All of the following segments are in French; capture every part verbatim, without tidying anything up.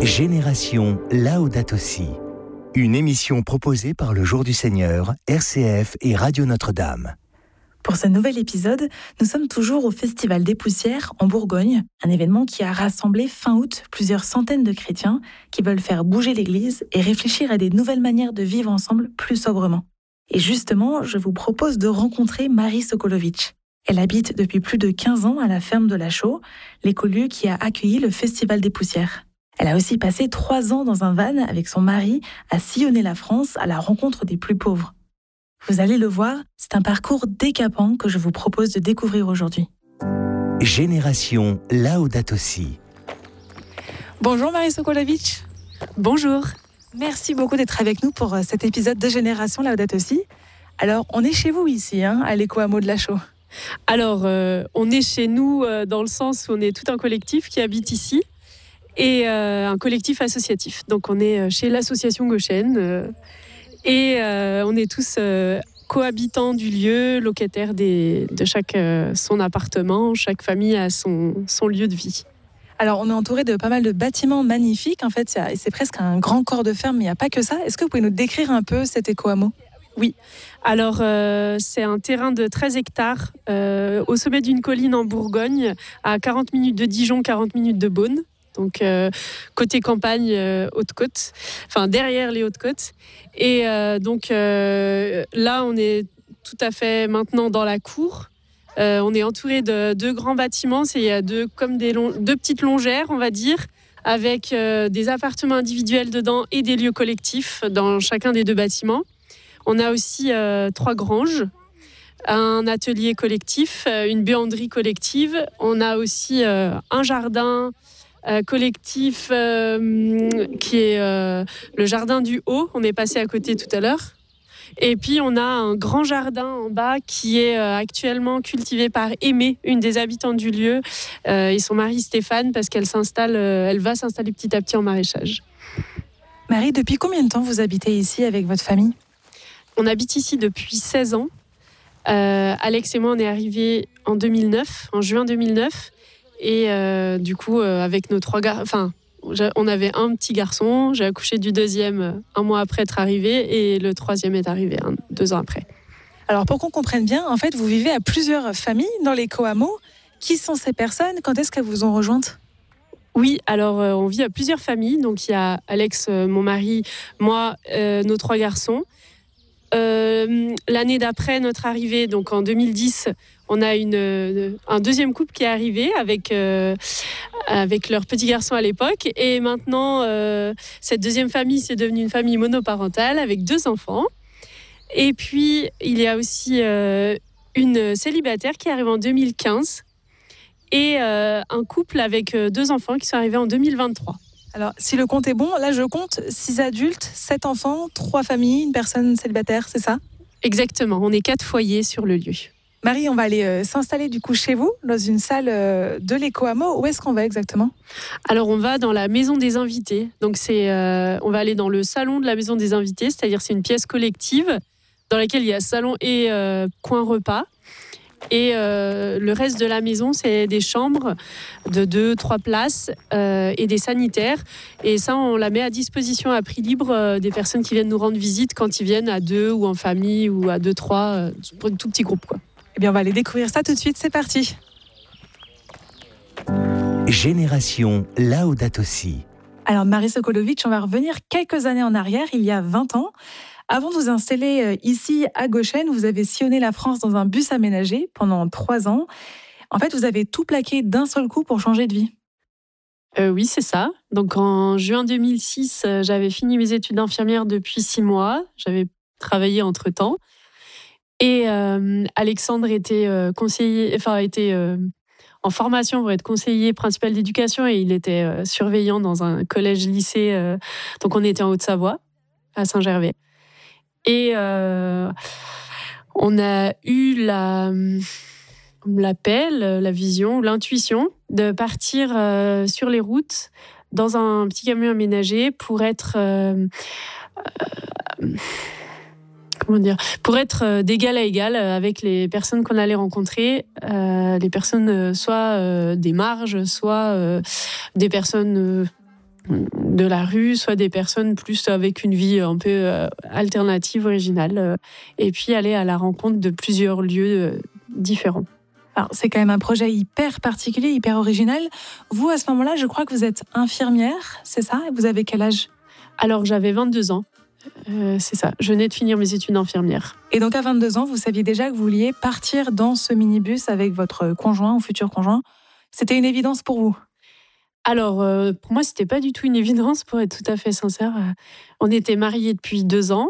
Génération Laudato Si, une émission proposée par le Jour du Seigneur, R C F et Radio Notre-Dame. Pour ce nouvel épisode, nous sommes toujours au Festival des Poussières en Bourgogne, un événement qui a rassemblé fin août plusieurs centaines de chrétiens qui veulent faire bouger l'Église et réfléchir à des nouvelles manières de vivre ensemble plus sobrement. Et justement, je vous propose de rencontrer Marie Sokolovitch. Elle habite depuis plus de quinze ans à la ferme de la Chaux, l'écolieu qui a accueilli le Festival des Poussières. Elle a aussi passé trois ans dans un van avec son mari à sillonner la France à la rencontre des plus pauvres. Vous allez le voir, c'est un parcours décapant que je vous propose de découvrir aujourd'hui. Génération Laudato Si. Bonjour Marie Sokolovitch. Bonjour. Merci beaucoup d'être avec nous pour cet épisode de Génération Laudato Si. Alors, on est chez vous ici, hein, à l'éco-hameau de la Chaux. Alors, euh, on est chez nous euh, dans le sens où on est tout un collectif qui habite ici et euh, un collectif associatif. Donc, on est chez l'association Goshen euh, et euh, on est tous euh, cohabitants du lieu, locataires des, de chaque euh, son appartement. Chaque famille a son, son lieu de vie. Alors, on est entouré de pas mal de bâtiments magnifiques. En fait, c'est, c'est presque un grand corps de ferme, mais il n'y a pas que ça. Est-ce que vous pouvez nous décrire un peu cet éco-hameau ? Oui, alors euh, c'est un terrain de treize hectares euh, au sommet d'une colline en Bourgogne, à quarante minutes de Dijon, quarante minutes de Beaune. Donc euh, côté campagne, euh, Haute-Côte, enfin derrière les Hautes-Côtes. Et euh, donc euh, là, on est tout à fait maintenant dans la cour. Euh, on est entouré de deux grands bâtiments, c'est il y a deux, comme des long, deux petites longères, on va dire, avec euh, des appartements individuels dedans et des lieux collectifs dans chacun des deux bâtiments. On a aussi euh, trois granges, un atelier collectif, une buanderie collective. On a aussi euh, un jardin euh, collectif euh, qui est euh, le jardin du Haut. On est passé à côté tout à l'heure. Et puis on a un grand jardin en bas qui est euh, actuellement cultivé par Aimée, une des habitantes du lieu, euh, et son mari Stéphane, parce qu'elle s'installe, euh, elle va s'installer petit à petit en maraîchage. Marie, depuis combien de temps vous habitez ici avec votre famille ? On habite ici depuis seize ans. Euh, Alex et moi, on est arrivés en deux mille neuf, en juin deux mille neuf. Et euh, du coup, euh, avec nos trois garçons, enfin, on avait un petit garçon. J'ai accouché du deuxième un mois après être arrivé. Et le troisième est arrivé hein, deux ans après. Alors, pour qu'on comprenne bien, en fait, vous vivez à plusieurs familles dans l'éco-hameau. Qui sont ces personnes ? Quand est-ce qu'elles vous ont rejointes ? Oui, alors euh, on vit à plusieurs familles. Donc, il y a Alex, euh, mon mari, moi, euh, nos trois garçons. Euh, l'année d'après notre arrivée, donc en deux mille dix, on a une, un deuxième couple qui est arrivé avec, euh, avec leur petit garçon à l'époque. Et maintenant, euh, cette deuxième famille, c'est devenu une famille monoparentale avec deux enfants. Et puis, il y a aussi euh, une célibataire qui arrive en deux mille quinze et euh, un couple avec deux enfants qui sont arrivés en deux mille vingt-trois. Alors, si le compte est bon, là, je compte six adultes, sept enfants, trois familles, une personne célibataire, c'est ça ? Exactement, on est quatre foyers sur le lieu. Marie, on va aller euh, s'installer du coup chez vous, dans une salle euh, de l'éco-hameau. Où est-ce qu'on va exactement ? Alors, on va dans la maison des invités. Donc, c'est, euh, on va aller dans le salon de la maison des invités, c'est-à-dire c'est une pièce collective dans laquelle il y a salon et euh, coin repas. Et euh, le reste de la maison, c'est des chambres de deux, trois places euh, et des sanitaires. Et ça, on la met à disposition à prix libre euh, des personnes qui viennent nous rendre visite quand ils viennent à deux ou en famille ou à deux, trois, euh, pour un tout petit groupe, quoi. Eh bien, on va aller découvrir ça tout de suite. C'est parti. Génération Laudato Si. Alors, Marie Sokolovitch, on va revenir quelques années en arrière, il y a vingt ans. Avant de vous installer ici à Goshen, vous avez sillonné la France dans un bus aménagé pendant trois ans. En fait, vous avez tout plaqué d'un seul coup pour changer de vie. Euh, oui, c'est ça. Donc en juin deux mille six, euh, j'avais fini mes études d'infirmière depuis six mois. J'avais travaillé entre-temps. Et euh, Alexandre était euh, conseiller, enfin était euh, en formation pour être conseiller principal d'éducation et il était euh, surveillant dans un collège-lycée. Euh, donc on était en Haute-Savoie, à Saint-Gervais. Et euh, on a eu la, l'appel, la vision, l'intuition de partir euh, sur les routes dans un petit camion aménagé pour être, euh, euh, comment dire, pour être d'égal à égal avec les personnes qu'on allait rencontrer, euh, les personnes euh, soit euh, des marges, soit euh, des personnes euh, de la rue, soit des personnes plus avec une vie un peu euh, alternative, originale, euh, et puis aller à la rencontre de plusieurs lieux euh, différents. Alors, c'est quand même un projet hyper particulier, hyper original. Vous, à ce moment-là, je crois que vous êtes infirmière, c'est ça? Vous avez quel âge? Alors, j'avais vingt-deux ans. Euh, c'est ça, je venais de finir mes études d'infirmière. Et donc, à vingt-deux ans, vous saviez déjà que vous vouliez partir dans ce minibus avec votre conjoint ou futur conjoint. C'était une évidence pour vous? Alors, euh, pour moi, c'était pas du tout une évidence, pour être tout à fait sincère. On était mariés depuis deux ans.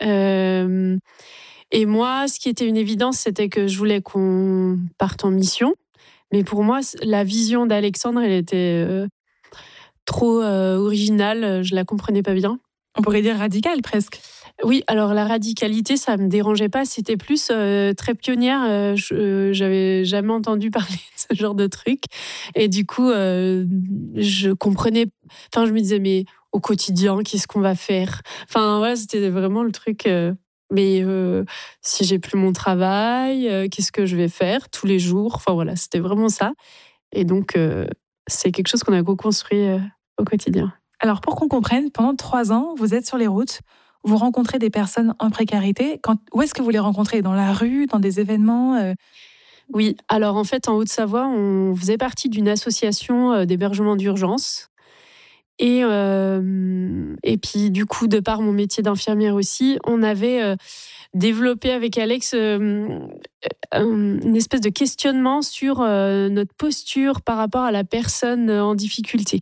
Euh, Et moi, ce qui était une évidence, c'était que je voulais qu'on parte en mission. Mais pour moi, la vision d'Alexandre, elle était euh, trop euh, originale. Je la comprenais pas bien. On pourrait dire radicale, presque. Oui, alors la radicalité, ça me dérangeait pas. C'était plus euh, très pionnière. Euh, je, euh, j'avais jamais entendu parler de ce genre de truc. Et du coup, euh, je comprenais. Enfin, je me disais, mais au quotidien, qu'est-ce qu'on va faire? Enfin, ouais, c'était vraiment le truc. Euh, Mais euh, si j'ai plus mon travail, euh, qu'est-ce que je vais faire tous les jours? Enfin voilà, c'était vraiment ça. Et donc, euh, c'est quelque chose qu'on a co-construit euh, au quotidien. Alors, pour qu'on comprenne, pendant trois ans, vous êtes sur les routes, vous rencontrez des personnes en précarité. Quand, où est-ce que vous les rencontrez? Dans la rue, dans des événements euh... Oui, alors en fait, en Haute-Savoie, on faisait partie d'une association euh, d'hébergement d'urgence. Et, euh, et puis, du coup, de par mon métier d'infirmière aussi, on avait euh, développé avec Alex euh, euh, une espèce de questionnement sur euh, notre posture par rapport à la personne en difficulté.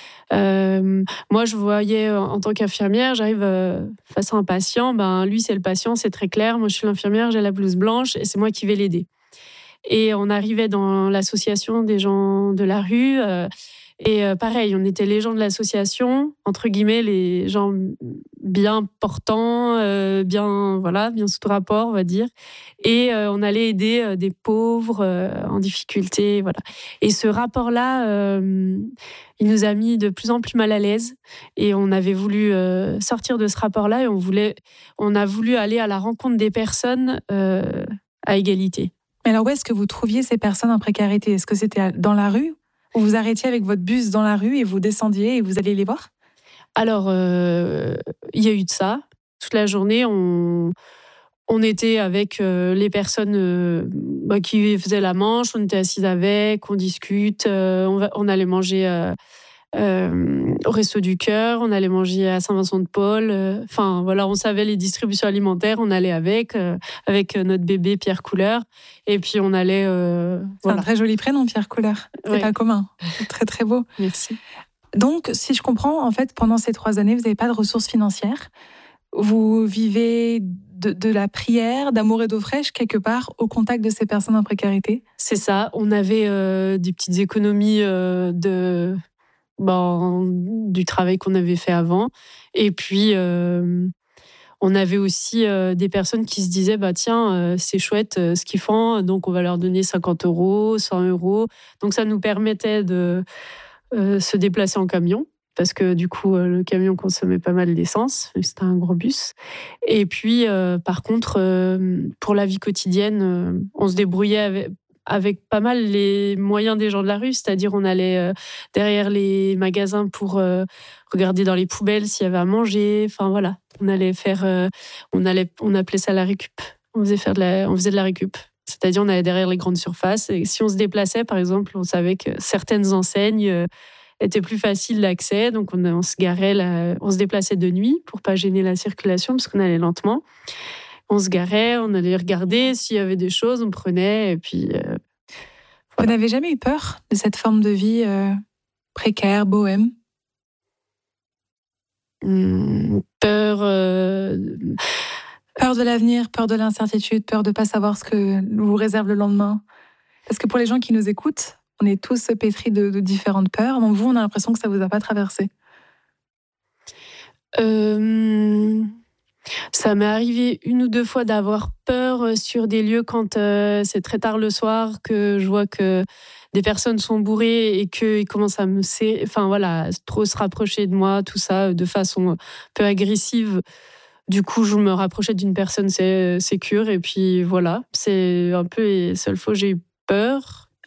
Euh, moi, je voyais en tant qu'infirmière, j'arrive euh, face à un patient, ben, lui, c'est le patient, c'est très clair. Moi, je suis l'infirmière, j'ai la blouse blanche et c'est moi qui vais l'aider. Et on arrivait dans l'association des gens de la rue. Euh, Et euh, pareil, on était les gens de l'association, entre guillemets, les gens bien portants, euh, bien, voilà, bien sous rapport, on va dire. Et euh, on allait aider euh, des pauvres euh, en difficulté, voilà. Et ce rapport-là, euh, il nous a mis de plus en plus mal à l'aise. Et on avait voulu euh, sortir de ce rapport-là et on voulait, on a voulu aller à la rencontre des personnes euh, à égalité. Mais alors, où est-ce que vous trouviez ces personnes en précarité? Est-ce que c'était dans la rue? Ou vous arrêtiez avec votre bus dans la rue et vous descendiez et vous alliez les voir? Alors, euh, il y a eu de ça. Toute la journée, on, on était avec euh, les personnes euh, bah, qui faisaient la manche, on était assis avec, on discute, euh, on, va, on allait manger euh, euh, au Resto du Cœur, on allait manger à Saint-Vincent-de-Paul. Enfin, euh, voilà, on savait les distributions alimentaires, on allait avec, euh, avec notre bébé Pierre Couleur. Et puis, on allait... Euh, C'est voilà. Un très joli prénom, Pierre Couleur. C'est ouais. Pas commun. C'est très, très beau. Merci. Donc, si je comprends, en fait, pendant ces trois années, vous n'avez pas de ressources financières. Vous vivez de, de la prière, d'amour et d'eau fraîche, quelque part, au contact de ces personnes en précarité. C'est ça. On avait euh, des petites économies euh, de, ben, du travail qu'on avait fait avant. Et puis, euh, on avait aussi euh, des personnes qui se disaient, bah, tiens, euh, c'est chouette euh, ce qu'ils font, donc on va leur donner cinquante euros, cent euros. Donc, ça nous permettait de... Euh, se déplacer en camion, parce que du coup, euh, le camion consommait pas mal d'essence, c'était un gros bus. Et puis, euh, par contre, euh, pour la vie quotidienne, euh, on se débrouillait avec, avec pas mal les moyens des gens de la rue, c'est-à-dire on allait euh, derrière les magasins pour euh, regarder dans les poubelles s'il y avait à manger. Enfin voilà, on allait faire, euh, on allait, on appelait ça la récup. On faisait faire de la, on faisait de la récup. C'est-à-dire, on allait derrière les grandes surfaces. Et si on se déplaçait, par exemple, on savait que certaines enseignes euh, étaient plus faciles d'accès. Donc, on, on se garait, là, on se déplaçait de nuit pour pas gêner la circulation, parce qu'on allait lentement. On se garait, on allait regarder s'il y avait des choses, on prenait. Et puis, euh, voilà. Vous n'avez jamais eu peur de cette forme de vie euh, précaire, bohème? Mmh, Peur... Euh... Peur de l'avenir, peur de l'incertitude, peur de ne pas savoir ce que vous réserve le lendemain. Parce que pour les gens qui nous écoutent, on est tous pétris de, de différentes peurs. Donc vous, on a l'impression que ça ne vous a pas traversé. Euh, ça m'est arrivé une ou deux fois d'avoir peur sur des lieux quand euh, c'est très tard le soir, que je vois que des personnes sont bourrées et qu'ils commencent à me serrer, enfin voilà, trop se rapprocher de moi, tout ça, de façon un peu agressive. Du coup, je me rapprochais d'une personne sécure et puis voilà, c'est un peu les seules fois où j'ai eu peur.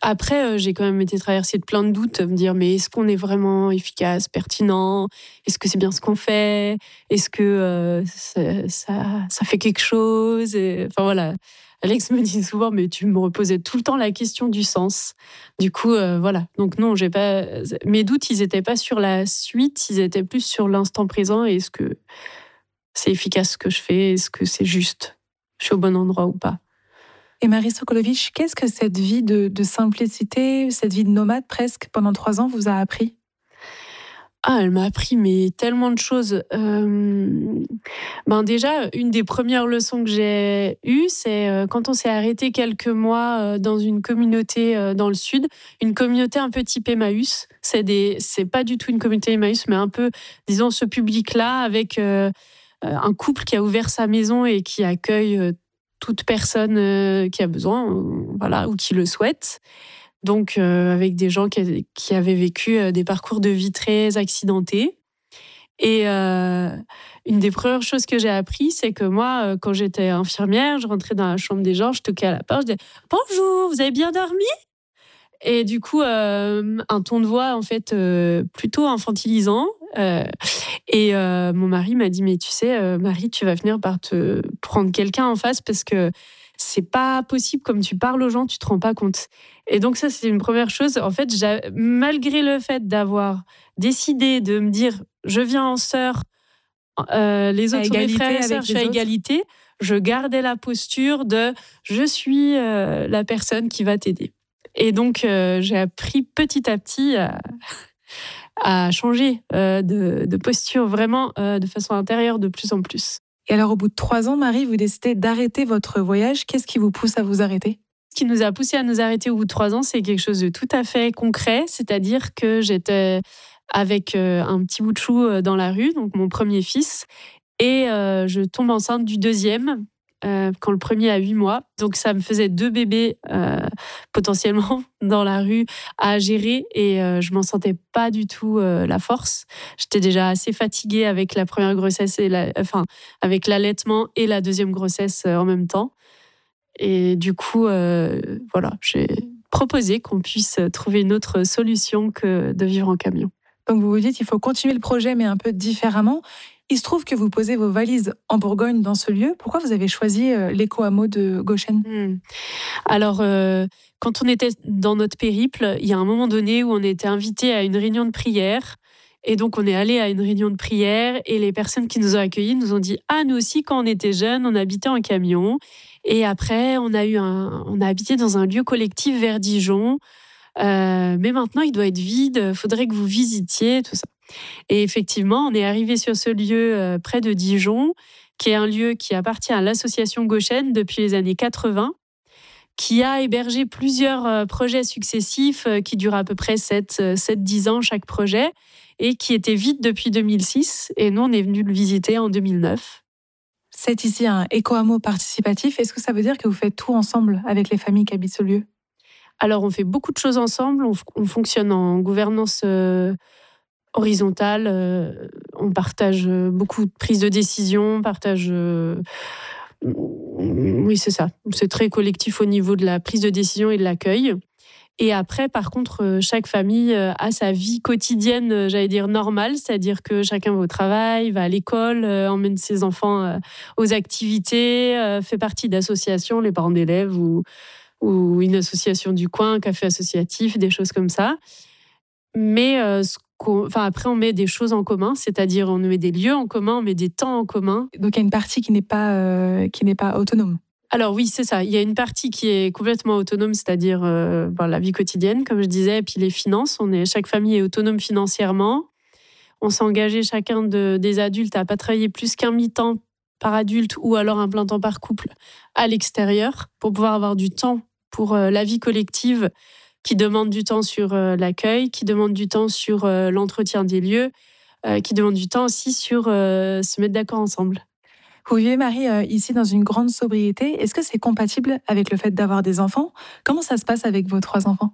Après, euh, j'ai quand même été traversée de plein de doutes, me dire mais est-ce qu'on est vraiment efficace, pertinent? Est-ce que c'est bien ce qu'on fait? Est-ce que euh, ça, ça, ça fait quelque chose? Et, enfin voilà. Alex me dit souvent, mais tu me reposais tout le temps la question du sens. Du coup, euh, voilà. Donc non, j'ai pas. Mes doutes, ils étaient pas sur la suite, ils étaient plus sur l'instant présent. Et est-ce que c'est efficace ce que je fais? Est-ce que c'est juste? Je suis au bon endroit ou pas? Et Marie Sokolovitch, qu'est-ce que cette vie de, de simplicité, cette vie de nomade presque pendant trois ans vous a appris? Ah, elle m'a appris mais tellement de choses. Euh, ben déjà, une des premières leçons que j'ai eues, c'est euh, quand on s'est arrêté quelques mois euh, dans une communauté euh, dans le sud, une communauté un peu type Emmaüs. C'est des, c'est pas du tout une communauté Emmaüs, mais un peu, disons, ce public-là avec euh, un couple qui a ouvert sa maison et qui accueille euh, toute personne euh, qui a besoin, euh, voilà, ou qui le souhaite. Donc, euh, avec des gens qui, qui avaient vécu euh, des parcours de vie très accidentés. Et euh, une des premières choses que j'ai appris, c'est que moi, euh, quand j'étais infirmière, je rentrais dans la chambre des gens, je toquais à la porte, je disais « Bonjour, vous avez bien dormi ?» Et du coup, euh, un ton de voix, en fait, euh, plutôt infantilisant. Euh, et euh, mon mari m'a dit « Mais tu sais, euh, Marie, tu vas finir par te prendre quelqu'un en face parce que c'est pas possible, comme tu parles aux gens, tu te rends pas compte. » Et donc ça, c'est une première chose. En fait, malgré le fait d'avoir décidé de me dire je viens en sœur, euh, les autres sont mes frères et sœurs, je suis à égalité, je gardais la posture de je suis euh, la personne qui va t'aider. Et donc, euh, j'ai appris petit à petit à, à changer euh, de, de posture vraiment euh, de façon intérieure de plus en plus. Et alors, au bout de trois ans, Marie, vous décidez d'arrêter votre voyage. Qu'est-ce qui vous pousse à vous arrêter? Ce qui nous a poussé à nous arrêter au bout de trois ans, c'est quelque chose de tout à fait concret. C'est-à-dire que j'étais avec euh, un petit bout de chou dans la rue, donc mon premier fils, et euh, je tombe enceinte du deuxième, euh, quand le premier a huit mois. Donc ça me faisait deux bébés euh, potentiellement dans la rue à gérer et euh, je m'en sentais pas du tout euh, la force. J'étais déjà assez fatiguée avec la première grossesse, et la, enfin avec l'allaitement et la deuxième grossesse euh, en même temps. Et du coup, euh, voilà, j'ai proposé qu'on puisse trouver une autre solution que de vivre en camion. Donc vous vous dites qu'il faut continuer le projet mais un peu différemment. Il se trouve que vous posez vos valises en Bourgogne dans ce lieu. Pourquoi vous avez choisi l'éco-hameau de Goshen? mmh. Alors, euh, quand on était dans notre périple, il y a un moment donné où on était invité à une réunion de prière. Et donc, on est allé à une réunion de prière et les personnes qui nous ont accueillis nous ont dit « Ah, nous aussi, quand on était jeunes, on habitait en camion. Et après, on a, eu un, on a habité dans un lieu collectif vers Dijon. Euh, mais maintenant, il doit être vide. Il faudrait que vous visitiez, tout ça. » Et effectivement, on est arrivé sur ce lieu euh, près de Dijon, qui est un lieu qui appartient à l'association Goshen depuis les années quatre-vingts, qui a hébergé plusieurs euh, projets successifs euh, qui durent à peu près sept à dix ans chaque projet, et qui était vide depuis deux mille six. Et nous, on est venu le visiter en deux mille neuf. C'est ici un éco-hameau participatif. Est-ce que ça veut dire que vous faites tout ensemble avec les familles qui habitent ce lieu? Alors, on fait beaucoup de choses ensemble. On, on fonctionne en gouvernance euh, horizontale. Euh, on partage beaucoup de prises de décision. On partage... Euh, oui, c'est ça. C'est très collectif au niveau de la prise de décision et de l'accueil. Et après, par contre, chaque famille a sa vie quotidienne, j'allais dire normale, c'est-à-dire que chacun va au travail, va à l'école, emmène ses enfants aux activités, fait partie d'associations, les parents d'élèves ou, ou une association du coin, un café associatif, des choses comme ça. Mais euh, ce enfin, après, on met des choses en commun, c'est-à-dire on met des lieux en commun, on met des temps en commun. Donc il y a une partie qui n'est pas, euh, qui n'est pas autonome. Alors oui, c'est ça. Il y a une partie qui est complètement autonome, c'est-à-dire euh, ben, la vie quotidienne, comme je disais, et puis les finances. On est, chaque famille est autonome financièrement. On s'est engagé chacun de, des adultes à ne pas travailler plus qu'un mi-temps par adulte ou alors un plein temps par couple à l'extérieur pour pouvoir avoir du temps pour euh, la vie collective qui demande du temps sur euh, l'accueil, qui demande du temps sur euh, l'entretien des lieux, euh, qui demande du temps aussi sur euh, se mettre d'accord ensemble. Vous vivez, Marie, euh, ici dans une grande sobriété. Est-ce que c'est compatible avec le fait d'avoir des enfants? Comment ça se passe avec vos trois enfants?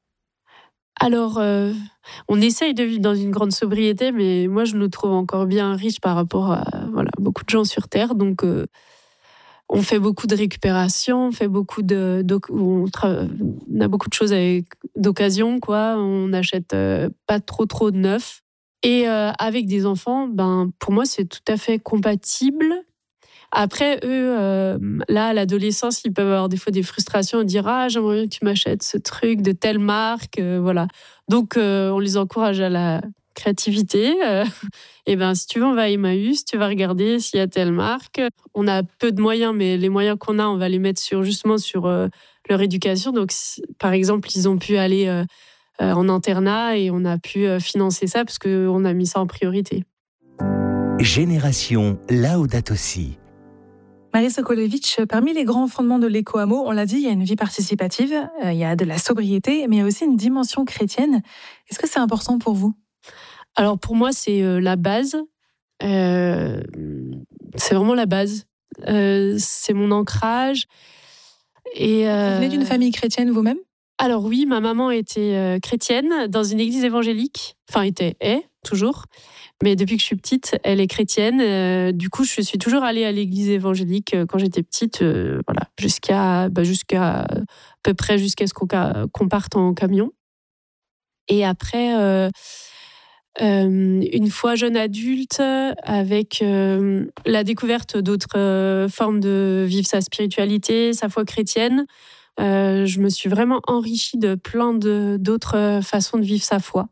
Alors, euh, on essaye de vivre dans une grande sobriété, mais moi, je nous trouve encore bien riches par rapport à voilà, beaucoup de gens sur Terre. Donc, euh, on fait beaucoup de récupération, on fait beaucoup de, on, tra- on a beaucoup de choses avec, d'occasion, quoi. On n'achète euh, pas trop trop de neuf. Et euh, avec des enfants, ben pour moi c'est tout à fait compatible. Après, eux, euh, là, à l'adolescence, ils peuvent avoir des fois des frustrations et dire « Ah, j'aimerais bien que tu m'achètes ce truc de telle marque. Euh, » Voilà. Donc, euh, on les encourage à la créativité. Euh, et ben, si tu veux, on va à Emmaüs, tu vas regarder s'il y a telle marque. On a peu de moyens, mais les moyens qu'on a, on va les mettre sur, justement sur euh, leur éducation. Donc, par exemple, ils ont pu aller euh, euh, en internat et on a pu euh, financer ça parce qu'on a mis ça en priorité. Génération Laudato Si. Marie Sokolovitch, parmi les grands fondements de l'éco-hameau, on l'a dit, il y a une vie participative, euh, il y a de la sobriété, mais il y a aussi une dimension chrétienne. Est-ce que c'est important pour vous ? Alors pour moi, c'est euh, la base. Euh, c'est vraiment la base. Euh, c'est mon ancrage. Et, euh, Vous venez d'une famille chrétienne vous-même ? Alors oui, ma maman était euh, chrétienne dans une église évangélique. Enfin, était, est, toujours. Mais depuis que je suis petite, elle est chrétienne. Euh, du coup, je suis toujours allée à l'église évangélique euh, quand j'étais petite, euh, voilà, jusqu'à, bah, jusqu'à à peu près jusqu'à ce qu'on, qu'on parte en camion. Et après, euh, euh, une fois jeune adulte, avec euh, la découverte d'autres euh, formes de vivre sa spiritualité, sa foi chrétienne, euh, je me suis vraiment enrichie de plein de, d'autres façons de vivre sa foi.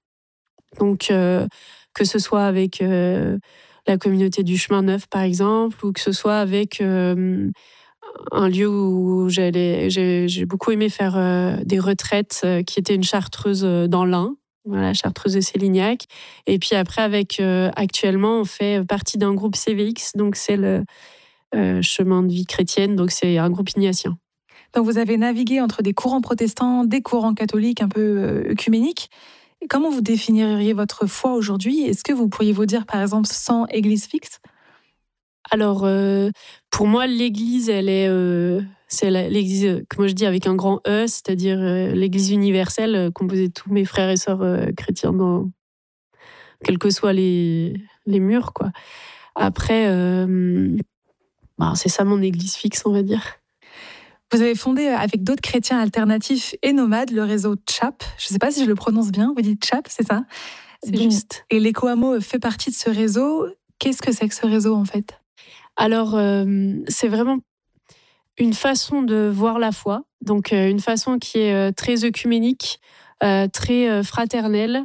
Donc, euh, que ce soit avec euh, la communauté du Chemin Neuf, par exemple, ou que ce soit avec euh, un lieu où j'allais, j'ai, j'ai beaucoup aimé faire euh, des retraites, euh, qui était une chartreuse dans l'Ain, voilà, chartreuse de Sélignac. Et puis après, avec euh, actuellement, on fait partie d'un groupe C V X, donc c'est le euh, Chemin de vie chrétienne, donc c'est un groupe ignatien. Donc vous avez navigué entre des courants protestants, des courants catholiques un peu euh, œcuméniques. Comment vous définiriez votre foi aujourd'hui ? Est-ce que vous pourriez vous dire, par exemple, sans église fixe ? Alors, euh, pour moi, l'église, elle est, euh, c'est la, l'église, comme je dis, avec un grand E, c'est-à-dire euh, l'église universelle, euh, composée de tous mes frères et sœurs euh, chrétiens, dans, quels que soient les, les murs, quoi. Après, euh, bah, c'est ça mon église fixe, on va dire. Vous avez fondé avec d'autres chrétiens alternatifs et nomades le réseau Tchap. Je ne sais pas si je le prononce bien, vous dites Tchap, c'est ça ? C'est juste. Et l'éco-hameau fait partie de ce réseau. Qu'est-ce que c'est que ce réseau, en fait ? Alors, euh, c'est vraiment une façon de voir la foi, donc euh, une façon qui est euh, très œcuménique, euh, très euh, fraternelle,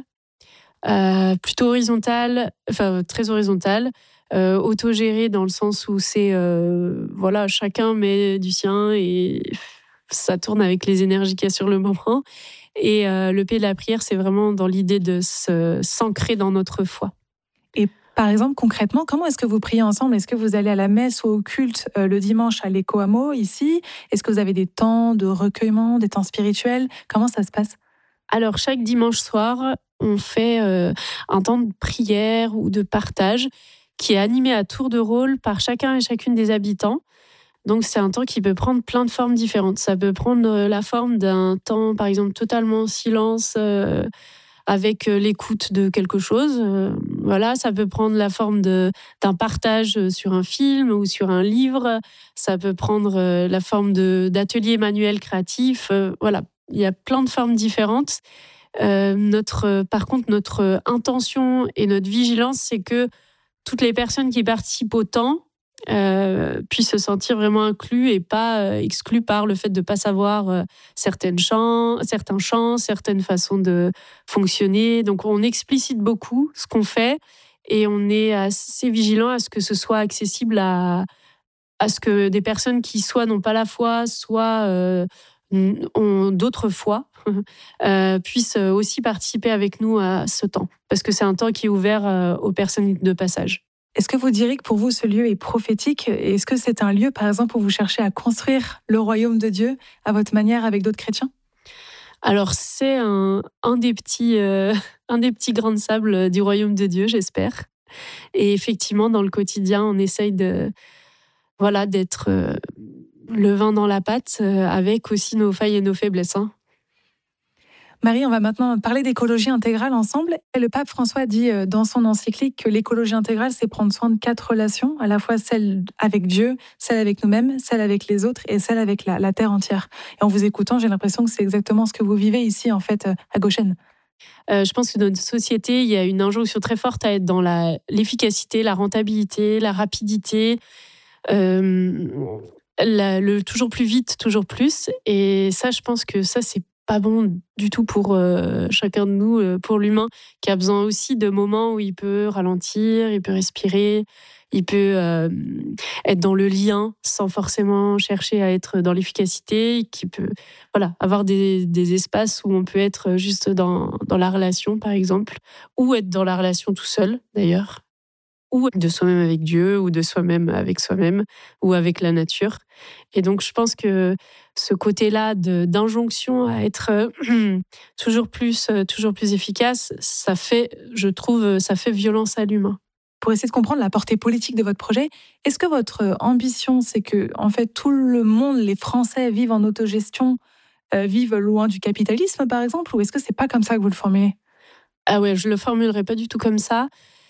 euh, plutôt horizontale, enfin très horizontale, euh, autogérée dans le sens où c'est, euh, voilà, chacun met du sien et ça tourne avec les énergies qu'il y a sur le moment. Et euh, le P de la prière, c'est vraiment dans l'idée de se, s'ancrer dans notre foi. Et par exemple, concrètement, comment est-ce que vous priez ensemble ? Est-ce que vous allez à la messe ou au culte euh, le dimanche à l'éco-hameau, ici ? Est-ce que vous avez des temps de recueillement, des temps spirituels ? Comment ça se passe ? Alors, chaque dimanche soir, on fait euh, un temps de prière ou de partage qui est animé à tour de rôle par chacun et chacune des habitants. Donc, c'est un temps qui peut prendre plein de formes différentes. Ça peut prendre la forme d'un temps, par exemple, totalement en silence, euh, avec l'écoute de quelque chose. Euh, voilà, ça peut prendre la forme de, d'un partage sur un film ou sur un livre. Ça peut prendre euh, la forme de, d'ateliers manuels créatifs. Euh, voilà, il y a plein de formes différentes. Euh, notre, par contre, notre intention et notre vigilance, c'est que toutes les personnes qui participent au temps euh, puissent se sentir vraiment inclus et pas euh, exclus par le fait de ne pas savoir euh, certaines chants, certains chants, certaines façons de fonctionner. Donc, on explicite beaucoup ce qu'on fait et on est assez vigilant à ce que ce soit accessible à, à ce que des personnes qui soit n'ont pas la foi, soit euh, ont d'autres foi, euh, puissent aussi participer avec nous à ce temps. Parce que c'est un temps qui est ouvert euh, aux personnes de passage. Est-ce que vous diriez que pour vous, ce lieu est prophétique ? Est-ce que c'est un lieu, par exemple, où vous cherchez à construire le royaume de Dieu à votre manière avec d'autres chrétiens ? Alors, c'est un, un, des petits, euh, un des petits grains de sable du royaume de Dieu, j'espère. Et effectivement, dans le quotidien, on essaye de, voilà, d'être euh, le vin dans la pâte, euh, avec aussi nos failles et nos faiblesses. Hein. Marie, on va maintenant parler d'écologie intégrale ensemble. Et le pape François dit dans son encyclique que l'écologie intégrale, c'est prendre soin de quatre relations, à la fois celle avec Dieu, celle avec nous-mêmes, celle avec les autres et celle avec la, la terre entière. Et en vous écoutant, j'ai l'impression que c'est exactement ce que vous vivez ici, en fait, à Goshen. Euh, je pense que dans notre société, il y a une injonction très forte à être dans la, l'efficacité, la rentabilité, la rapidité, euh, la, le toujours plus vite, toujours plus. Et ça, je pense que ça, c'est pas bon du tout pour euh, chacun de nous, euh, pour l'humain, qui a besoin aussi de moments où il peut ralentir, il peut respirer, il peut euh, être dans le lien sans forcément chercher à être dans l'efficacité, qui peut voilà, avoir des, des espaces où on peut être juste dans, dans la relation, par exemple, ou être dans la relation tout seul, d'ailleurs, ou de soi-même avec Dieu, ou de soi-même avec soi-même, ou avec la nature. Et donc, je pense que ce côté-là de, d'injonction à être euh, toujours plus, euh, toujours plus efficace, ça fait, je trouve, ça fait violence à l'humain. Pour essayer de comprendre la portée politique de votre projet, est-ce que votre ambition, c'est que, en fait, tout le monde, les Français, vivent en autogestion, euh, vivent loin du capitalisme, par exemple, ou est-ce que c'est pas comme ça que vous le formulez ? Ah ouais, je le formulerai pas du tout comme ça.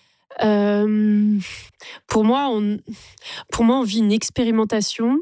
Euh, pour moi, on, pour moi, on vit une expérimentation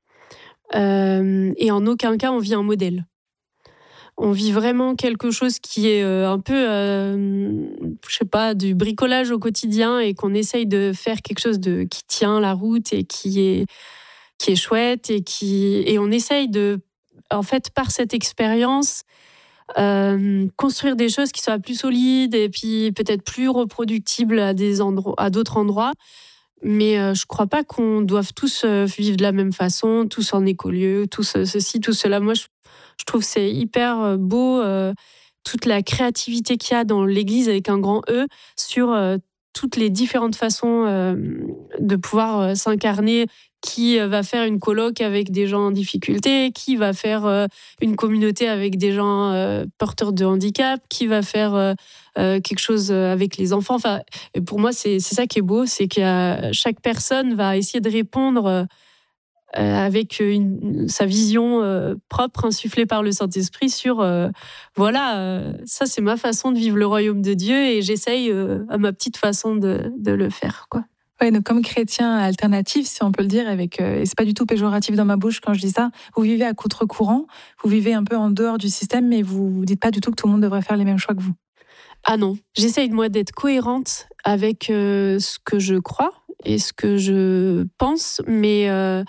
euh, et en aucun cas on vit un modèle. On vit vraiment quelque chose qui est euh, un peu, euh, je sais pas, du bricolage au quotidien et qu'on essaye de faire quelque chose de qui tient la route et qui est qui est chouette et qui et on essaye de, en fait, par cette expérience. Euh, construire des choses qui soient plus solides et puis peut-être plus reproductibles à, des endroits, à d'autres endroits. Mais euh, je ne crois pas qu'on doive tous euh, vivre de la même façon, tous en écolieu, tous euh, ceci, tout cela. Moi, je, je trouve que c'est hyper beau, euh, toute la créativité qu'il y a dans l'Église avec un grand E, sur euh, toutes les différentes façons euh, de pouvoir euh, s'incarner. Qui va faire une coloc avec des gens en difficulté, qui va faire euh, une communauté avec des gens euh, porteurs de handicap, qui va faire euh, euh, quelque chose avec les enfants. Enfin, pour moi, c'est, c'est ça qui est beau, c'est que euh, chaque personne va essayer de répondre euh, avec une, sa vision euh, propre, insufflée par le Saint-Esprit sur, euh, voilà, euh, ça c'est ma façon de vivre le royaume de Dieu et j'essaye euh, à ma petite façon de, de le faire, quoi. Ouais, donc comme chrétien alternatif, si on peut le dire, avec, euh, et c'est pas du tout péjoratif dans ma bouche quand je dis ça, vous vivez à contre-courant, vous vivez un peu en dehors du système, mais vous vous dites pas du tout que tout le monde devrait faire les mêmes choix que vous. Ah non, j'essaye moi d'être cohérente avec euh, ce que je crois et ce que je pense, mais euh,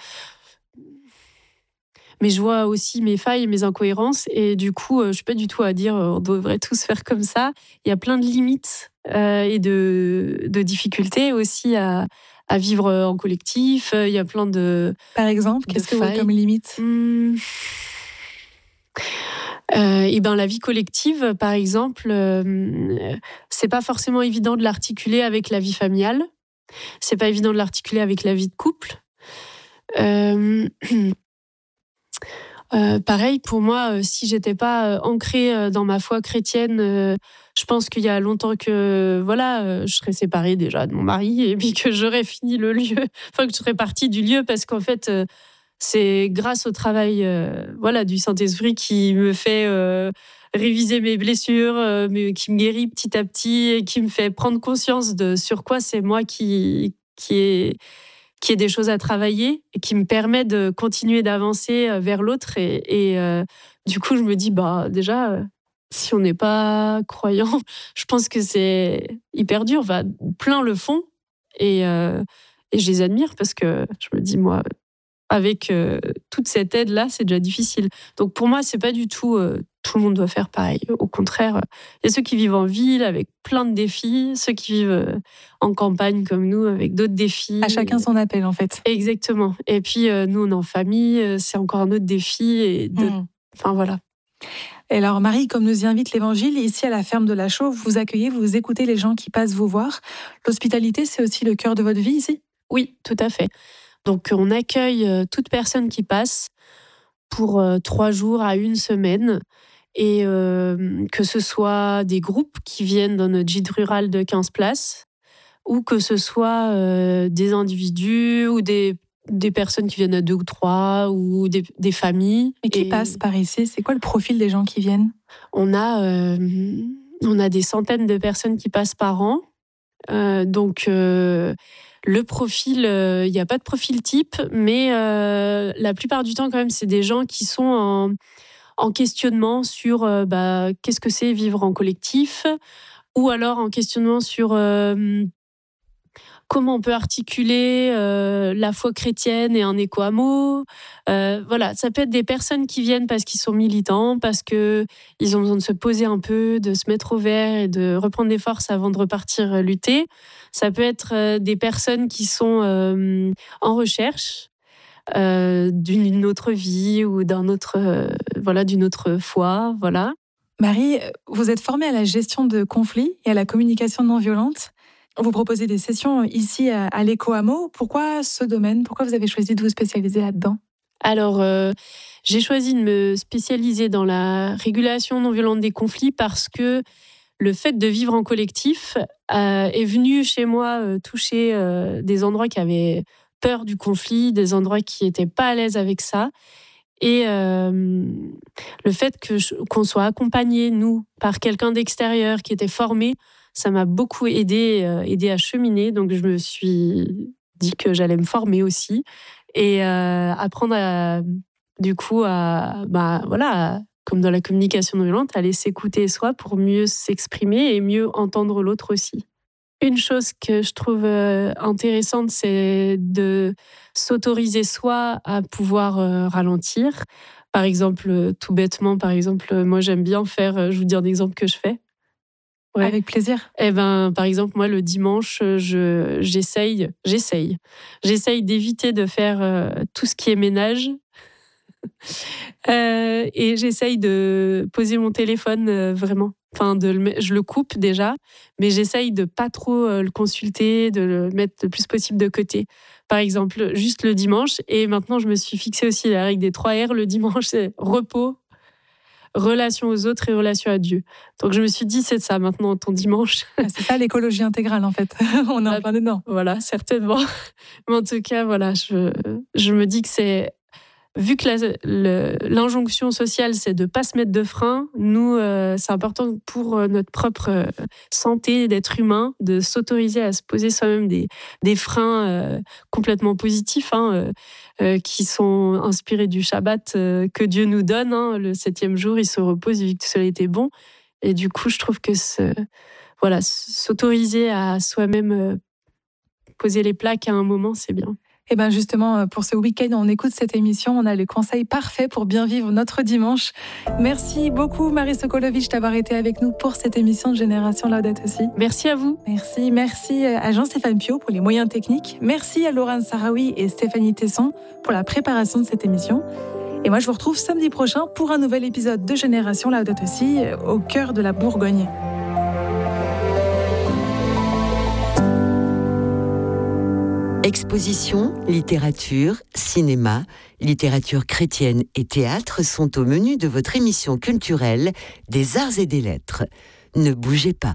mais je vois aussi mes failles et mes incohérences et du coup, euh, je suis pas du tout à dire euh, on devrait tous faire comme ça. Il y a plein de limites euh, et de, de difficultés aussi à, à vivre en collectif. Il y a plein de Par exemple, de qu'est-ce que vous failles. avez comme limite ? Hum. Euh, et ben la vie collective, par exemple, euh, c'est pas forcément évident de l'articuler avec la vie familiale. C'est pas évident de l'articuler avec la vie de couple. Euh, euh, pareil, pour moi, euh, si j'étais pas euh, ancrée euh, dans ma foi chrétienne, euh, je pense qu'il y a longtemps que voilà, euh, je serais séparée déjà de mon mari et puis que j'aurais fini le lieu, enfin que je serais partie du lieu parce qu'en fait. Euh, C'est grâce au travail euh, voilà, du Saint-Esprit qui me fait euh, réviser mes blessures, euh, mais qui me guérit petit à petit et qui me fait prendre conscience de sur quoi c'est moi qui, qui, ai, qui ai des choses à travailler et qui me permet de continuer d'avancer vers l'autre. Et, et euh, du coup, je me dis, bah, déjà, euh, si on n'est pas croyant, je pense que c'est hyper dur. Enfin, plein le font et, euh, et je les admire parce que je me dis, moi... avec euh, toute cette aide-là, c'est déjà difficile. Donc pour moi, c'est pas du tout euh, tout le monde doit faire pareil. Au contraire, il y a ceux qui vivent en ville avec plein de défis, ceux qui vivent euh, en campagne comme nous avec d'autres défis. À chacun son appel, en fait. Exactement. Et puis euh, nous, on est en famille, euh, c'est encore un autre défi. Et de... mmh. Enfin voilà. Et alors Marie, comme nous y invite l'Évangile, ici à la ferme de la Chaux, vous accueillez, vous écoutez les gens qui passent vous voir. L'hospitalité, c'est aussi le cœur de votre vie ici ? Oui, tout à fait. Donc, on accueille toute personne qui passe pour euh, trois jours à une semaine. Et euh, que ce soit des groupes qui viennent dans notre gîte rural de quinze places ou que ce soit euh, des individus ou des des personnes qui viennent à deux ou trois, ou des, des familles. Et qui et passent par ici? C'est quoi le profil des gens qui viennent? On a, euh, on a des centaines de personnes qui passent par an. Euh, donc, euh, le profil, il euh, n'y a pas de profil type, mais euh, la plupart du temps, quand même, c'est des gens qui sont en, en questionnement sur euh, bah, qu'est-ce que c'est vivre en collectif, ou alors en questionnement sur euh, comment on peut articuler euh, la foi chrétienne et un éco-hameau. Euh, voilà, ça peut être des personnes qui viennent parce qu'ils sont militants, parce qu'ils ont besoin de se poser un peu, de se mettre au vert et de reprendre des forces avant de repartir lutter. Ça peut être euh, des personnes qui sont euh, en recherche euh, d'une autre vie ou d'un autre, euh, voilà, d'une autre foi. Voilà. Marie, vous êtes formée à la gestion de conflits et à la communication non violente. Vous proposez des sessions ici à, à l'éco-hameau. Pourquoi ce domaine? Pourquoi vous avez choisi de vous spécialiser là-dedans? Alors, euh, j'ai choisi de me spécialiser dans la régulation non violente des conflits parce que le fait de vivre en collectif euh, est venu chez moi euh, toucher euh, des endroits qui avaient peur du conflit, des endroits qui n'étaient pas à l'aise avec ça. Et euh, le fait que je, qu'on soit accompagné, nous, par quelqu'un d'extérieur qui était formé, ça m'a beaucoup aidé, euh, aidé à cheminer. Donc, je me suis dit que j'allais me former aussi et euh, apprendre à, du coup, à, bah, voilà, à, comme dans la communication non violente, à laisser écouter soi pour mieux s'exprimer et mieux entendre l'autre aussi. Une chose que je trouve euh, intéressante, c'est de s'autoriser soi à pouvoir euh, ralentir. Par exemple, tout bêtement, par exemple, moi, j'aime bien faire, je vous dis un exemple que je fais. Ouais. Avec plaisir. Eh ben, par exemple, moi, le dimanche, je, j'essaye, j'essaye, j'essaye d'éviter de faire euh, tout ce qui est ménage. euh, et j'essaye de poser mon téléphone euh, vraiment. Enfin, de le, je le coupe déjà, mais j'essaye de pas trop euh, le consulter, de le mettre le plus possible de côté. Par exemple, juste le dimanche. Et maintenant, je me suis fixé aussi la règle des trois R. Le dimanche, c'est repos, relation aux autres et relation à Dieu. Donc je me suis dit, c'est ça maintenant ton dimanche. C'est ça l'écologie intégrale en fait. On est en plein dedans. Voilà, certainement. Mais en tout cas, voilà, je, je me dis que c'est... Vu que la, le, l'injonction sociale, c'est de ne pas se mettre de frein, nous, euh, c'est important pour notre propre euh, santé d'être humain, de s'autoriser à se poser soi-même des, des freins euh, complètement positifs, hein, euh, euh, qui sont inspirés du Shabbat euh, que Dieu nous donne. Hein, le septième jour, il se repose, vu que tout cela était bon. Et du coup, je trouve que ce, voilà, s'autoriser à soi-même euh, poser les plaques à un moment, c'est bien. Et bien justement, pour ce week-end, on écoute cette émission, on a le conseil parfait pour bien vivre notre dimanche. Merci beaucoup Marie Sokolovic d'avoir été avec nous pour cette émission de Génération Laudato Si. Merci à vous. Merci, merci à Jean-Stéphane Piot pour les moyens techniques. Merci à Laurent Sarawi et Stéphanie Tesson pour la préparation de cette émission. Et moi, je vous retrouve samedi prochain pour un nouvel épisode de Génération Laudato Si au cœur de la Bourgogne. Exposition, littérature, cinéma, littérature chrétienne et théâtre sont au menu de votre émission culturelle des Arts et des Lettres. Ne bougez pas.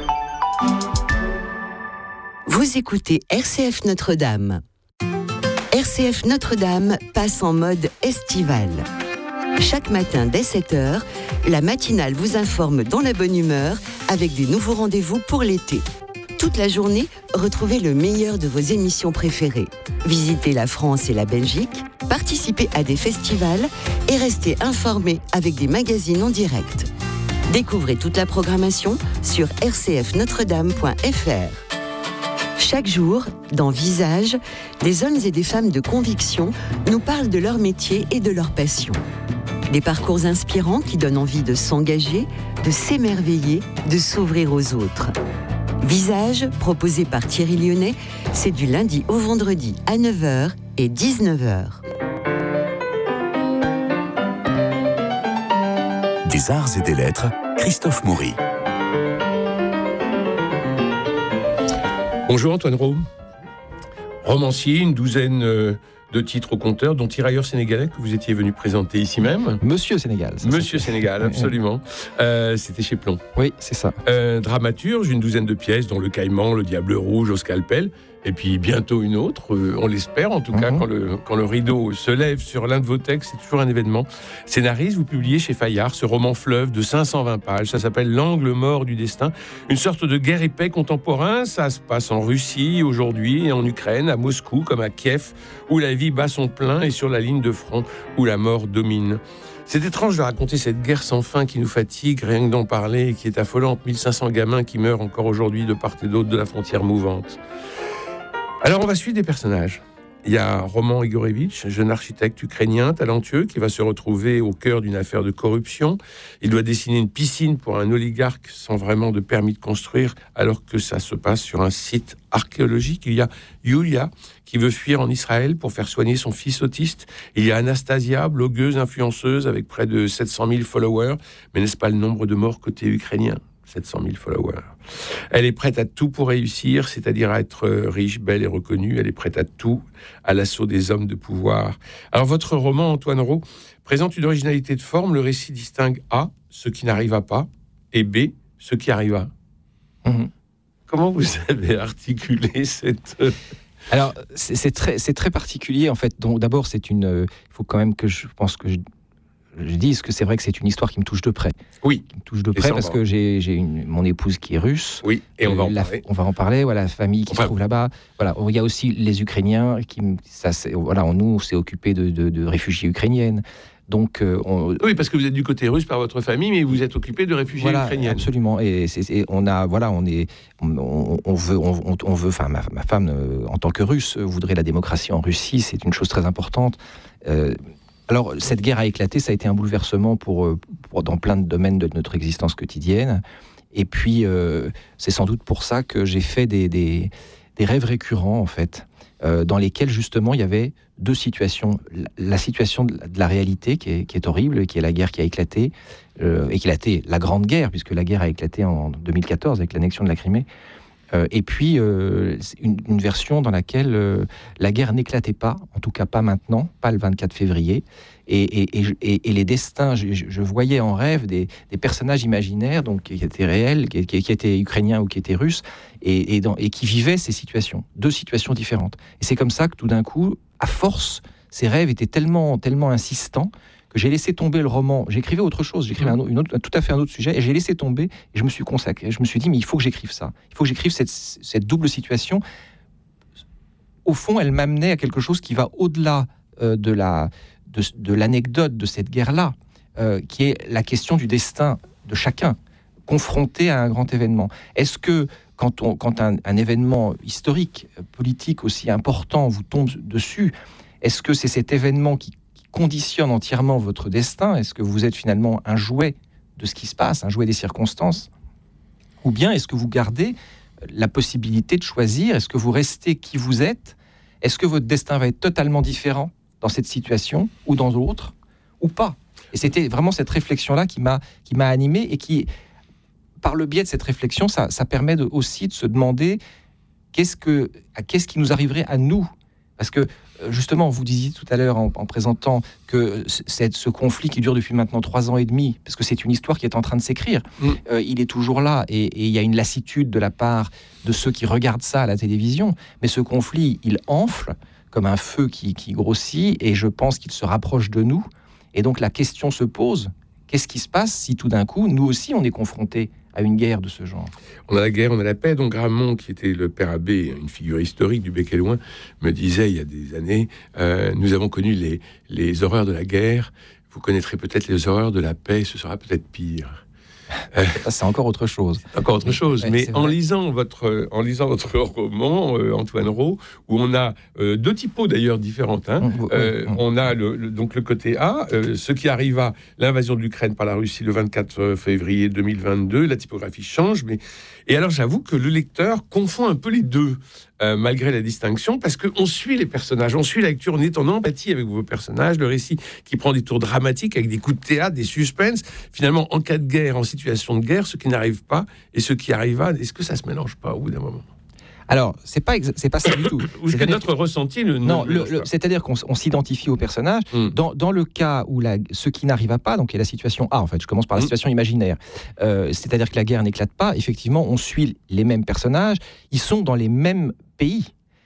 Vous écoutez R C F Notre-Dame. R C F Notre-Dame passe en mode estival. Chaque matin dès sept heures, la matinale vous informe dans la bonne humeur avec des nouveaux rendez-vous pour l'été. Toute la journée, retrouvez le meilleur de vos émissions préférées. Visitez la France et la Belgique, participez à des festivals et restez informés avec des magazines en direct. Découvrez toute la programmation sur r c f notre dame point f r. Chaque jour, dans Visage, des hommes et des femmes de conviction nous parlent de leur métier et de leur passion. Des parcours inspirants qui donnent envie de s'engager, de s'émerveiller, de s'ouvrir aux autres. Visage, proposé par Thierry Lyonnais, c'est du lundi au vendredi à neuf heures et dix-neuf heures. Des Arts et des Lettres, Christophe Maury. Bonjour Antoine Rowe. Romancier, une douzaine de titres au compteur, dont Tirailleurs sénégalais que vous étiez venu présenter ici même. Monsieur Sénégal. Ça, Monsieur Sénégal, absolument. Euh, c'était chez Plon. Oui, c'est ça. Euh, dramaturge, une douzaine de pièces, dont Le Caïman, Le Diable Rouge, Au Scalpel. et puis bientôt une autre, euh, on l'espère en tout mmh. cas, quand le, quand le rideau se lève sur l'un de vos textes, c'est toujours un événement. Scénariste, vous publiez chez Fayard ce roman fleuve de cinq cent vingt pages, ça s'appelle L'angle mort du destin, une sorte de guerre et paix contemporain, ça se passe en Russie aujourd'hui, et en Ukraine, à Moscou comme à Kiev, où la vie bat son plein et sur la ligne de front où la mort domine. C'est étrange de raconter cette guerre sans fin qui nous fatigue, rien que d'en parler, et qui est affolante. mille cinq cents gamins qui meurent encore aujourd'hui de part et d'autre de la frontière mouvante. Alors on va suivre des personnages. Il y a Roman Igorevitch, jeune architecte ukrainien talentueux qui va se retrouver au cœur d'une affaire de corruption. Il doit dessiner une piscine pour un oligarque sans vraiment de permis de construire, alors que ça se passe sur un site archéologique. Il y a Yulia qui veut fuir en Israël pour faire soigner son fils autiste. Il y a Anastasia, blogueuse, influenceuse avec près de sept cent mille followers. Mais n'est-ce pas le nombre de morts côté ukrainien ? sept cent mille followers. Elle est prête à tout pour réussir, c'est-à-dire à être riche, belle et reconnue. Elle est prête à tout, à l'assaut des hommes de pouvoir. Alors votre roman, Antoine Rau, présente une originalité de forme. Le récit distingue A, ce qui n'arriva pas, et B, ce qui arriva. Mmh. Comment vous avez articulé cette... Alors, c'est, c'est, très, c'est très particulier, en fait. Donc, d'abord, c'est une... Il faut quand même que je pense que je... Je dis que c'est vrai que c'est une histoire qui me touche de près. Oui. Qui me touche de près parce que j'ai, j'ai une, mon épouse qui est russe. Oui, et on va en la, parler. On va en parler, voilà, la famille qui enfin, se trouve là-bas. Voilà, il y a aussi les Ukrainiens qui, ça, c'est, voilà, on, nous, on s'est occupé de, de, de réfugiés ukrainiennes. Donc, euh, on... Oui, parce que vous êtes du côté russe par votre famille, mais vous êtes occupé de réfugiés voilà, ukrainiennes. Absolument. Et, c'est, et on a, voilà, on est, on, on veut, on, on veut, enfin, ma, ma femme, euh, en tant que Russe, voudrait la démocratie en Russie. C'est une chose très importante. Euh, Alors, cette guerre a éclaté, ça a été un bouleversement pour, pour, dans plein de domaines de notre existence quotidienne. Et puis, euh, c'est sans doute pour ça que j'ai fait des, des, des rêves récurrents, en fait, euh, dans lesquels, justement, il y avait deux situations. La, la situation de la, de la réalité, qui est, qui est horrible, qui est la guerre qui a éclaté, euh, éclaté, la Grande Guerre, puisque la guerre a éclaté en deux mille quatorze avec l'annexion de la Crimée. Euh, et puis, euh, une, une version dans laquelle euh, la guerre n'éclatait pas, en tout cas pas maintenant, pas le vingt-quatre février. Et, et, et, et les destins, je, je voyais en rêve des, des personnages imaginaires, donc qui étaient réels, qui, qui étaient ukrainiens ou qui étaient russes, et, et, dans, et qui vivaient ces situations, deux situations différentes. Et c'est comme ça que tout d'un coup, à force, ces rêves étaient tellement, tellement insistants que j'ai laissé tomber le roman. J'écrivais autre chose, j'écrivais un, une autre, tout à fait un autre sujet, et j'ai laissé tomber, et je me suis consacré. Je me suis dit, mais il faut que j'écrive ça. Il faut que j'écrive cette, cette double situation. Au fond, elle m'amenait à quelque chose qui va au-delà euh, de, la, de, de l'anecdote de cette guerre-là, euh, qui est la question du destin de chacun, confronté à un grand événement. Est-ce que, quand, on, quand un, un événement historique, politique aussi important vous tombe dessus, est-ce que c'est cet événement qui conditionne entièrement votre destin? Est-ce que vous êtes finalement un jouet de ce qui se passe, un jouet des circonstances? Ou bien est-ce que vous gardez la possibilité de choisir? Est-ce que vous restez qui vous êtes? Est-ce que votre destin va être totalement différent dans cette situation ou dans l'autre, ou pas? Et c'était vraiment cette réflexion-là qui m'a, qui m'a animé, et qui, par le biais de cette réflexion, ça, ça permet de, aussi de se demander qu'est-ce, que, qu'est-ce qui nous arriverait à nous? Parce que, justement, vous disiez tout à l'heure en, en présentant que c'est ce conflit qui dure depuis maintenant trois ans et demi, parce que c'est une histoire qui est en train de s'écrire. Mmh. Euh, il est toujours là, et il y a une lassitude de la part de ceux qui regardent ça à la télévision. Mais ce conflit, il enfle comme un feu qui, qui grossit, et je pense qu'il se rapproche de nous. Et donc la question se pose, qu'est-ce qui se passe si tout d'un coup, nous aussi, on est confrontés à une guerre de ce genre? On a la guerre, on a la paix. Donc Gramont, qui était le père abbé, une figure historique du Bec et Loin, me disait il y a des années, euh, nous avons connu les, les horreurs de la guerre, vous connaîtrez peut-être les horreurs de la paix, ce sera peut-être pire. Euh, Ça, c'est encore autre chose. Encore autre chose. Ouais, mais en lisant votre, en lisant votre roman, euh, Antoine Rau, où on a euh, deux typos d'ailleurs différentes. Hein, mmh, euh, mmh. On a le, le, donc le côté A, euh, ce qui arriva, l'invasion de l'Ukraine par la Russie le vingt-quatre février deux mille vingt-deux. La typographie change, mais et alors j'avoue que le lecteur confond un peu les deux. Euh, malgré la distinction, parce qu'on suit les personnages, on suit la lecture, on est en empathie avec vos personnages, le récit qui prend des tours dramatiques avec des coups de théâtre, des suspens. Finalement, en cas de guerre, en situation de guerre, ce qui n'arrive pas et ce qui arriva, est-ce que ça se mélange pas au bout d'un moment? Alors, c'est pas, exa- c'est pas ça du tout. Ou que notre ressenti le, non, ne le, le, c'est-à-dire qu'on on s'identifie au personnage. Mm. Dans, dans le cas où la, ce qui n'arriva pas, donc il y a la situation A, en fait, je commence par la mm. situation imaginaire, euh, c'est-à-dire que la guerre n'éclate pas, effectivement, on suit les mêmes personnages, ils sont dans les mêmes pays.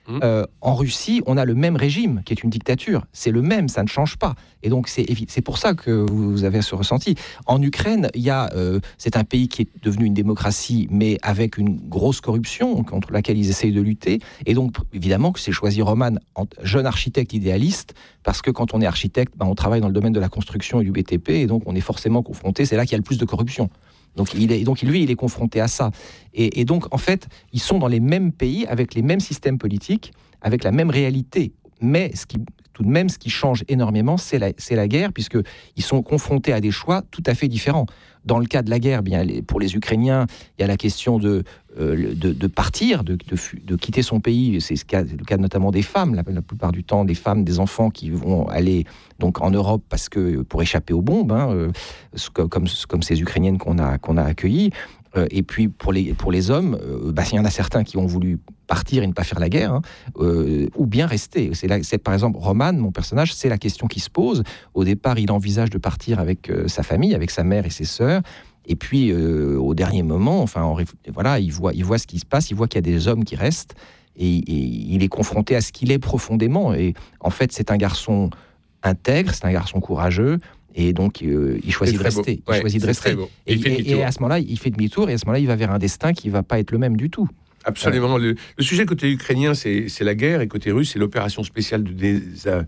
Mmh. Euh, en Russie, on a le même régime, qui est une dictature. C'est le même, ça ne change pas. Et donc, c'est, c'est pour ça que vous avez ce ressenti. En Ukraine, il y a, euh, c'est un pays qui est devenu une démocratie, mais avec une grosse corruption contre laquelle ils essayent de lutter. Et donc, évidemment, que c'est choisi Roman, jeune architecte idéaliste, parce que quand on est architecte, ben, on travaille dans le domaine de la construction et du B T P, et donc on est forcément confronté, c'est là qu'il y a le plus de corruption. Donc, il est, donc lui, il est confronté à ça. Et, et donc, en fait, ils sont dans les mêmes pays, avec les mêmes systèmes politiques, avec la même réalité. Mais ce qui, tout de même, ce qui change énormément, c'est la, c'est la guerre, puisqu'ils sont confrontés à des choix tout à fait différents. Dans le cas de la guerre, bien, pour les Ukrainiens, il y a la question de, euh, de, de partir, de, de, de quitter son pays. C'est le cas notamment des femmes, la, la plupart du temps, des femmes, des enfants qui vont aller donc, en Europe parce que, pour échapper aux bombes, hein, euh, comme, comme ces Ukrainiennes qu'on a, qu'on a accueillies. Euh, et puis pour les, pour les hommes, euh, bah, il y en a certains qui ont voulu partir et ne pas faire la guerre, hein, euh, ou bien rester. C'est, là, c'est par exemple Roman, mon personnage, c'est la question qui se pose. Au départ, il envisage de partir avec euh, sa famille, avec sa mère et ses sœurs. Et puis euh, au dernier moment, enfin, en, voilà, il voit, il voit ce qui se passe, il voit qu'il y a des hommes qui restent, et, et il est confronté à ce qu'il est profondément. Et en fait, c'est un garçon intègre, c'est un garçon courageux. Et donc, euh, il choisit de rester. Il ouais, choisit de rester. Et, et, et à ce moment-là, il fait demi-tour. Et à ce moment-là, il va vers un destin qui ne va pas être le même du tout. Absolument. Euh... Le, le sujet côté ukrainien, c'est, c'est la guerre. Et côté russe, c'est l'opération spéciale de, désa...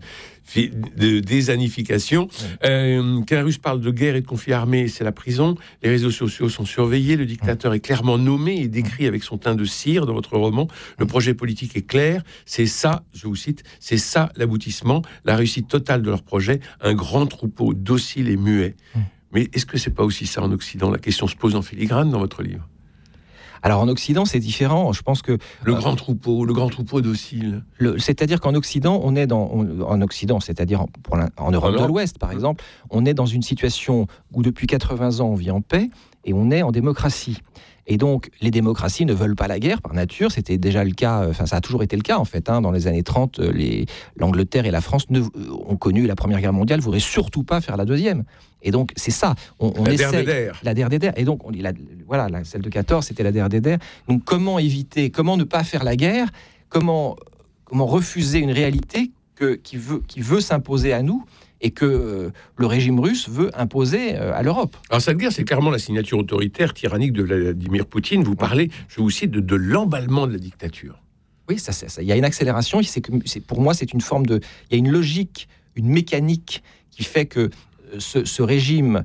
de désanification. Ouais. Euh, quand un Russe parle de guerre et de conflit armé, c'est la prison. Les réseaux sociaux sont surveillés. Le dictateur ouais. est clairement nommé et décrit avec son teint de cire dans votre roman. Le projet politique est clair. C'est ça, je vous cite, c'est ça l'aboutissement, la réussite totale de leur projet. Un grand troupeau docile et muet. Ouais. Mais est-ce que c'est pas aussi ça en Occident? La question se pose en filigrane dans votre livre. Alors en Occident, c'est différent. Je pense que le euh, grand troupeau, le grand troupeau docile. Le, c'est-à-dire qu'en Occident, on est dans on, en Occident, c'est-à-dire en, pour la, en Europe Alors, de l'Ouest, par exemple, on est dans une situation où depuis quatre-vingts ans, on vit en paix et on est en démocratie. Et donc, les démocraties ne veulent pas la guerre par nature. C'était déjà le cas, enfin, ça a toujours été le cas, en fait. Hein, dans les années trente, les, l'Angleterre et la France ne, ont connu la Première Guerre mondiale, ne voudraient surtout pas faire la deuxième. Et donc, c'est ça. On, on la essaie, der des der. La der des der. Et donc, on, la, voilà, la, celle de quatorze, c'était la der des der. Donc, comment éviter, comment ne pas faire la guerre? Comment, comment refuser une réalité que, qui, veut, qui veut s'imposer à nous et que euh, le régime russe veut imposer euh, à l'Europe. Alors cette guerre, c'est clairement la signature autoritaire, tyrannique de Vladimir Poutine. Vous parlez, je vous cite, de, de l'emballement de la dictature. Oui, ça, ça, ça, il y a une accélération. C'est que, c'est, pour moi, c'est une forme de... Il y a une logique, une mécanique qui fait que ce, ce régime,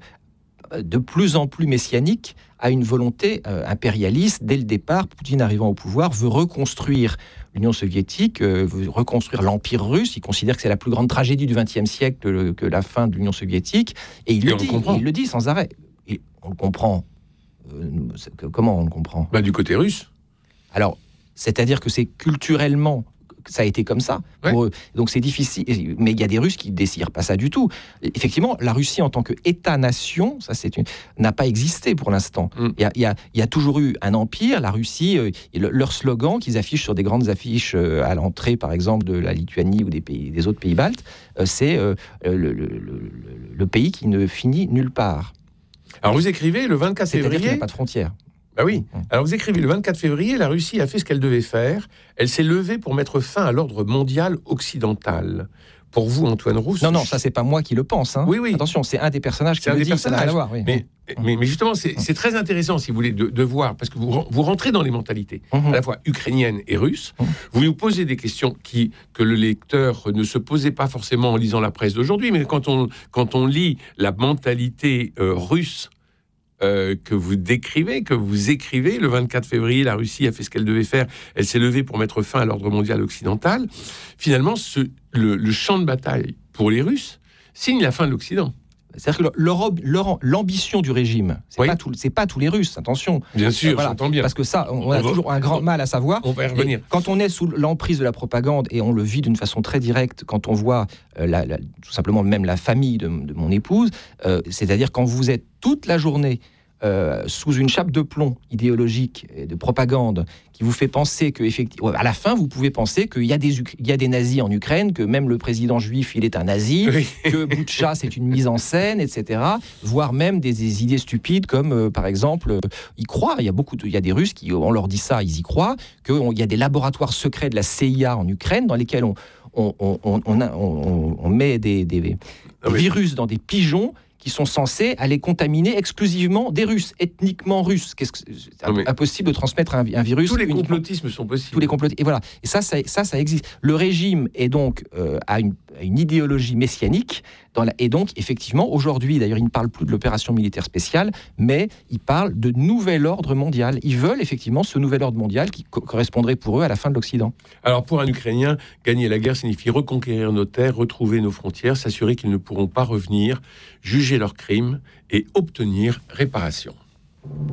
de plus en plus messianique, a une volonté euh, impérialiste. Dès le départ, Poutine arrivant au pouvoir, veut reconstruire l'Union soviétique, euh, veut reconstruire l'Empire russe. Il considère que c'est la plus grande tragédie du vingtième siècle que, que la fin de l'Union soviétique. Et il, et le, dit, et il le dit sans arrêt. Et on le comprend. Euh, comment on le comprend? Bah, du côté russe. Alors, c'est-à-dire que c'est culturellement... ça a été comme ça. Ouais. Pour eux. Donc c'est difficile. Mais il y a des Russes qui ne désirent pas ça du tout. Effectivement, la Russie en tant qu'État-nation, ça c'est une... n'a pas existé pour l'instant. Mm. Il, y a, il, y a, il y a toujours eu un empire. La Russie, euh, leur slogan qu'ils affichent sur des grandes affiches euh, à l'entrée, par exemple, de la Lituanie ou des, pays, des autres pays baltes, euh, c'est euh, le, le, le, le pays qui ne finit nulle part. Alors vous écrivez le vingt-quatre février... C'est-à-dire qu'il n'y a pas de frontières. Bah oui. Alors vous écrivez le vingt-quatre février, la Russie a fait ce qu'elle devait faire. Elle s'est levée pour mettre fin à l'ordre mondial occidental. Pour vous, Antoine Rousse... Non, non, ça c'est pas moi qui le pense. Hein. Oui, oui. Attention, c'est un des personnages qui c'est le un dit. Des personnages. Voir, oui. mais, mais, mais justement, c'est, c'est très intéressant, si vous voulez, de, de voir, parce que vous, vous rentrez dans les mentalités, mmh. à la fois ukrainiennes et russes. Mmh. Vous nous posez des questions qui, que le lecteur ne se posait pas forcément en lisant la presse d'aujourd'hui, mais quand on, quand on lit la mentalité euh, russe, Euh, que vous décrivez, que vous écrivez, le vingt-quatre février, la Russie a fait ce qu'elle devait faire, elle s'est levée pour mettre fin à l'ordre mondial occidental. Finalement, ce, le, le champ de bataille pour les Russes signe la fin de l'Occident. C'est-à-dire que l'Europe, l'ambition du régime, c'est, oui. pas tout, c'est pas tous les Russes, attention. Bien sûr, euh, voilà, j'entends bien. Parce que ça, on, on a va, toujours un grand on, mal à savoir. On va y revenir. Et quand on est sous l'emprise de la propagande, et on le vit d'une façon très directe, quand on voit euh, la, la, tout simplement même la famille de, de mon épouse, euh, c'est-à-dire quand vous êtes toute la journée euh, sous une chape de plomb idéologique et de propagande qui vous fait penser que, effectivement, à la fin, vous pouvez penser qu'il y a des, il y a des nazis en Ukraine, que même le président juif, il est un nazi, oui. que Boutcha, c'est une mise en scène, et cetera. Voire même des, des idées stupides comme, euh, par exemple, euh, ils croient, il y a beaucoup, de, il y a des Russes qui, on leur dit ça, ils y croient, qu'il y a des laboratoires secrets de la C I A en Ukraine dans lesquels on, on, on, on, on, on, on met des, des, des ah oui. virus dans des pigeons qui sont censés aller contaminer exclusivement des Russes, ethniquement russes. Qu'est-ce que c'est non, impossible de transmettre un, un virus. Tous les complotismes sont possibles. Tous les complotismes. Et voilà. Et ça, ça, ça, ça existe. Le régime est donc euh, a une, une idéologie messianique. Dans la, et donc, effectivement, aujourd'hui, d'ailleurs, ils ne parlent plus de l'opération militaire spéciale, mais ils parlent de nouvel ordre mondial. Ils veulent effectivement ce nouvel ordre mondial qui co- correspondrait pour eux à la fin de l'Occident. Alors, pour un Ukrainien, gagner la guerre signifie reconquérir nos terres, retrouver nos frontières, s'assurer qu'ils ne pourront pas revenir, juger leurs crimes et obtenir réparation.